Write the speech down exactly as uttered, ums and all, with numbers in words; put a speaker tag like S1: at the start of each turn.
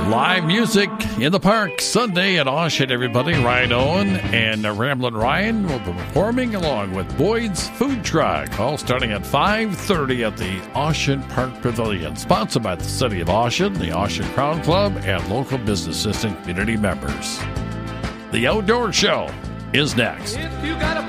S1: Live music in the park Sunday at Ocean, everybody. Ryan Owen and Ramblin' Ryan will be performing along with Boyd's Food Truck, all starting at five thirty at the Ocean Park Pavilion. Sponsored by the City of Ocean, the Ocean Crown Club, and local businesses and community members. The Outdoor Show is next. If you got a